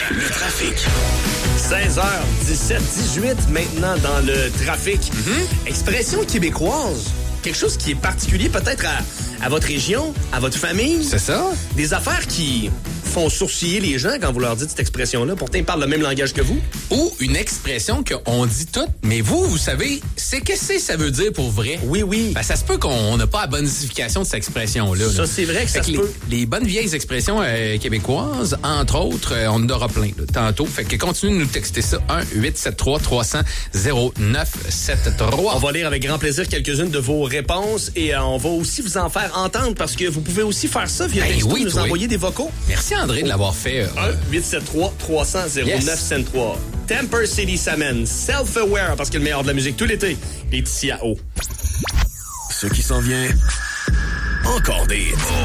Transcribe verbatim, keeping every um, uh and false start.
le trafic. seize heures dix-sept, dix-huit maintenant dans le trafic. Mm-hmm. Expression québécoise. Quelque chose qui est particulier peut-être à, à votre région, à votre famille. C'est ça? Des affaires qui font sourciller les gens quand vous leur dites cette expression-là. Pourtant, ils parlent le même langage que vous. Ou une expression qu'on dit toutes, mais vous, vous savez, c'est qu'est-ce que ça veut dire pour vrai? Oui, oui. Ben, ça se peut qu'on n'a pas la bonne signification de cette expression-là. Ça, là. c'est vrai que ça Fait se les, peut. Les bonnes vieilles expressions euh, québécoises, entre autres, euh, on en aura plein là, tantôt. Fait que continuez de nous texter ça. un huit sept trois trois cents zéro neuf sept trois. On va lire avec grand plaisir quelques-unes de vos réponses et euh, on va aussi vous en faire entendre parce que vous pouvez aussi faire ça via Ben texto, oui, nous toi. envoyer des vocaux. Merci André de l'avoir fait. Euh, un huit sept trois trois cents zéro neuf sept trois. Temper City Salmon, Self-Aware, parce que le meilleur de la musique tout l'été est ici à haut. Ce qui s'en vient, encore des hits.